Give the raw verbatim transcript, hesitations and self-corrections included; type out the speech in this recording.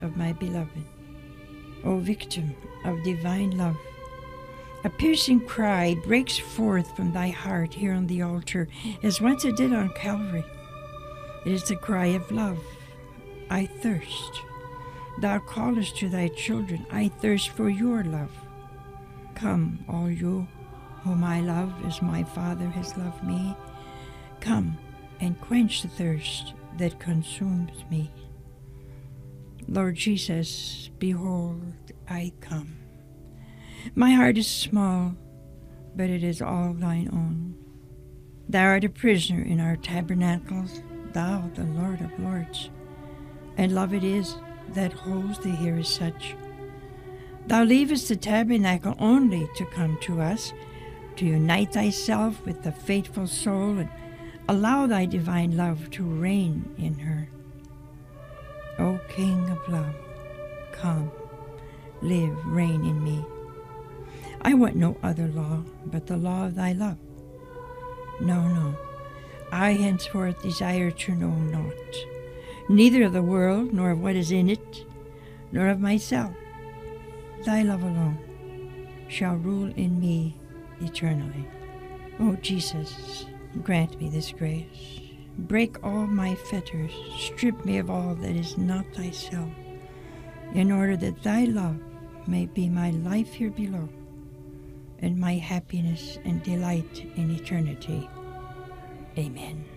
of my beloved. O victim of divine love, a piercing cry breaks forth from thy heart here on the altar, as once it did on Calvary. It is the cry of love. I thirst. Thou callest to thy children, I thirst for your love. Come, all you whom I love as my Father has loved me. Come and quench the thirst that consumes me. Lord Jesus, behold, I come. My heart is small, but it is all thine own. Thou art a prisoner in our tabernacles, thou, the Lord of lords, and love it is that holds thee here as such. Thou leavest the tabernacle only to come to us, to unite thyself with the faithful soul and allow thy divine love to reign in her. O King of love, come, live, reign in me. I want no other law but the law of thy love. No, no, I henceforth desire to know naught, neither of the world, nor of what is in it, nor of myself. Thy love alone shall rule in me eternally. O Jesus, grant me this grace. Break all my fetters, strip me of all that is not thyself, in order that thy love may be my life here below, and my happiness and delight in eternity. Amen.